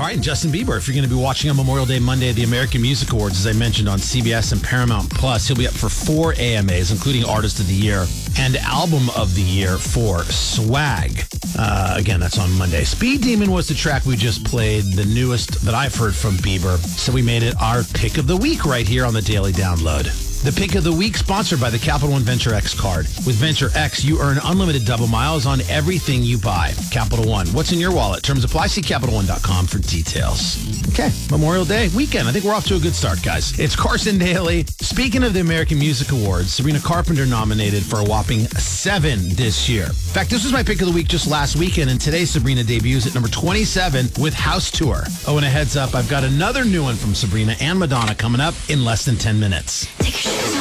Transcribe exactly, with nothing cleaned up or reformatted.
right, and Justin Bieber, if you're going to be watching on Memorial Day Monday at the American Music Awards, as I mentioned on C B S and Paramount Plus, he'll be up for four A M As, including Artist of the Year and Album of the Year for Swag. Uh, again, that's on Monday. Speed Demon was the track we just played, the newest that I've heard from Bieber. So we made it our pick of the week right here on the Daily Download. The pick of the week sponsored by the Capital One Venture X card. With Venture X, you earn unlimited double miles on everything you buy. Capital One, what's in your wallet? Terms apply. See Capital One dot com for details. Okay, Memorial Day weekend. I think we're off to a good start, guys. It's Carson Daly. Speaking of the American Music Awards, Sabrina Carpenter nominated for a whopping seven this year. In fact, this was my pick of the week just last weekend, and today Sabrina debuts at number twenty-seven with House Tour. Oh, and a heads up, I've got another new one from Sabrina and Madonna coming up in less than ten minutes.